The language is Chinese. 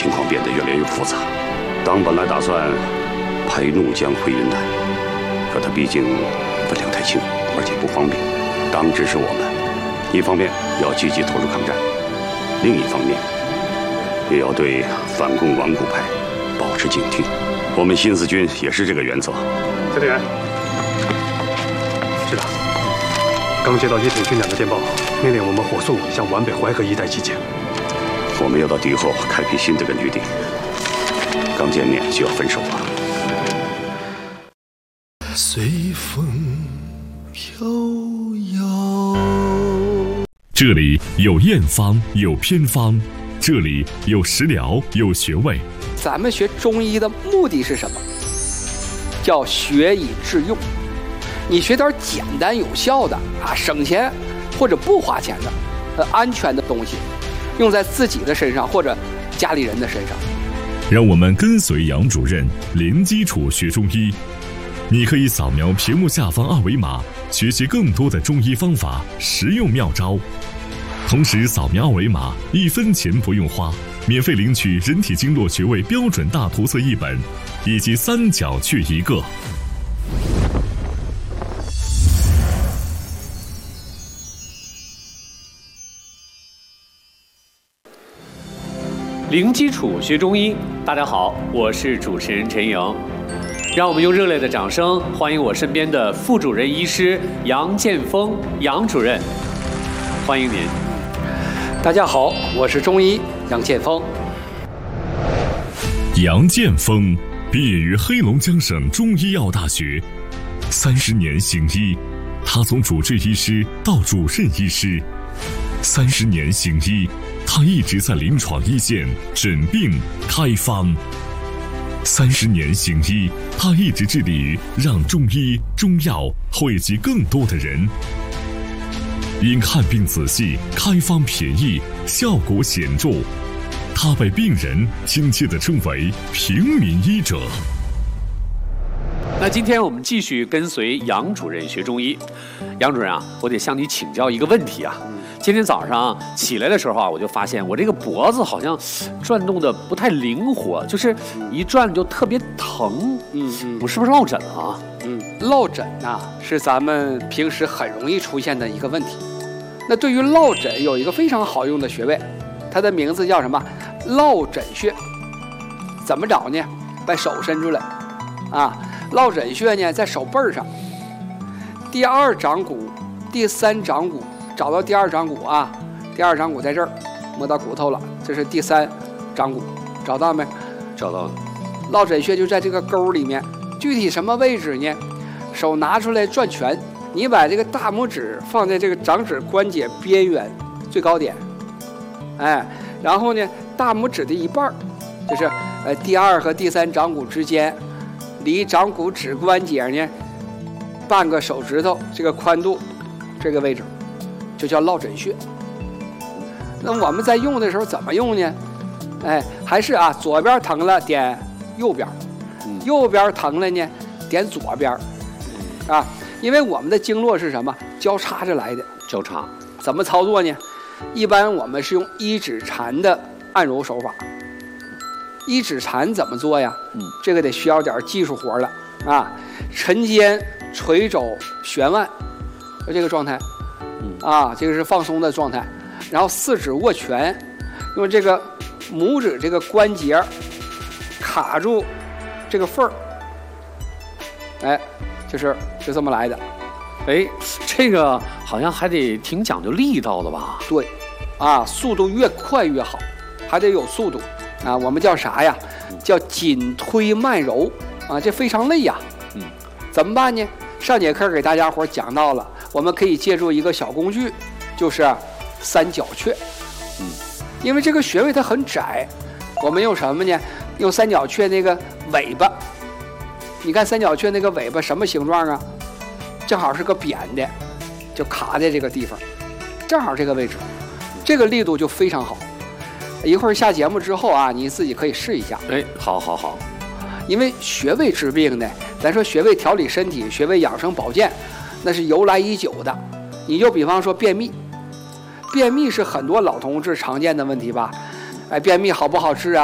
情况变得越来越复杂。党本来打算派怒江回云南，可他毕竟分量太轻，而且不方便。党指示我们，一方面要积极投入抗战，另一方面也要对反共顽固派保持警惕。我们新四军也是这个原则。 司令员，是的，刚接到一挺军长的电报，命令我们火速向皖北淮河一带集结。 我们要到敌后开辟新的根据地，刚见面就要分手了。 随风飘摇。 这里有验方，有偏方，这里有食疗，有穴位。 咱们学中医的目的是什么？叫学以致用。你学点简单有效的啊，省钱或者不花钱的，安全的东西，用在自己的身上或者家里人的身上。 让我们跟随杨主任零基础学中医。你可以扫描屏幕下方二维码，学习更多的中医方法、实用妙招。同时扫描二维码，1分钱不用花，免费领取人体经络穴位标准大图册1本，以及3角穴1个。 零基础学中医，大家好，我是主持人陈莹。让我们用热烈的掌声欢迎我身边的副主任医师杨建峰杨主任，欢迎您。 大家好，我是中医杨建峰。 杨建峰毕业于黑龙江省中医药大学，30年行医，他从主治医师到主任医师，30年行医，他一直在临床一线诊病开方。30年行医，他一直致力于让中医中药惠及更多的人。因看病仔细，开方便宜，效果显著，他被病人亲切地称为平民医者。 那今天我们继续跟随杨主任学中医。杨主任啊，我得向你请教一个问题啊。今天早上起来的时候啊，我就发现我这个脖子好像转动的不太灵活，就是一转就特别疼。我是不是落枕啊？ 落枕呐，是咱们平时很容易出现的一个问题。那对于落枕有一个非常好用的穴位，它的名字叫什么？落枕穴。怎么找呢？把手伸出来，啊，落枕穴呢在手背上，第2掌骨、第3掌骨。找到第2掌骨啊，第2掌骨在这儿，摸到骨头了，这是第3掌骨，找到没？ 找到了。 落枕穴就在这个沟里面，具体什么位置呢？手拿出来转拳，你把这个大拇指放在这个掌指关节边缘最高点，哎，然后呢，大拇指的一半，就是第2和第3掌骨之间，离掌骨指关节呢半个手指头这个宽度，这个位置。就叫落枕穴。那我们在用的时候怎么用呢？哎，还是啊，左边疼了点右边，右边疼了呢点左边，啊，因为我们的经络是什么？交叉着来的。 交叉怎么操作呢？一般我们是用1指禅的按揉手法。1指禅怎么做呀？这个得需要点技术活了啊。沉肩垂肘悬腕，就这个状态。啊，这个是放松的状态，然后4指握拳，用这个拇指这个关节卡住这个缝儿，哎，就这么来的。 哎，这个好像还得挺讲究力道的吧？ 对，啊，速度越快越好，还得有速度啊。我们叫啥呀？叫紧推慢揉啊，这非常累呀。怎么办呢？上节课给大家伙讲到了。我们可以借助一个小工具，就是3角穴。因为这个穴位它很窄，我们用什么呢？用3角穴那个尾巴。你看3角穴那个尾巴什么形状啊？正好是个扁的，就卡在这个地方，正好这个位置，这个力度就非常好。一会儿下节目之后啊，你自己可以试一下。 哎，好。 因为穴位治病呢，咱说穴位调理身体，穴位养生保健。那是由来已久的，你就比方说便秘，便秘是很多老同志常见的问题吧？哎，便秘好不好治啊？